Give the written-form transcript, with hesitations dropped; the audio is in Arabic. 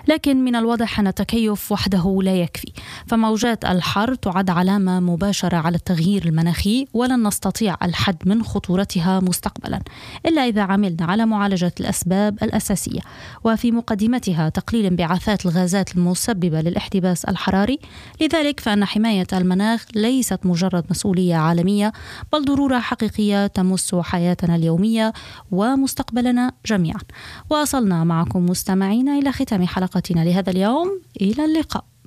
لكن من الواضح أن التكيف وحده لا يكفي، فموجات الحر تعد علامة مباشرة على التغيير المناخي، ولن نستطيع الحد من خطورتها مستقبلا إلا إذا عملنا على معالجة الأسباب الأساسية، وفي مقدمتها تقليل انبعاثات الغازات المسببة للاحتباس الحراري. لذلك فإن حماية المناخ ليست مجرد مسؤولية عالمية، بل ضرورة حقيقية تمس حياتنا اليومية ومستقبلنا جميعا. وصلنا معكم مستمعين إلى ختام حلقتنا لهذا اليوم، إلى اللقاء.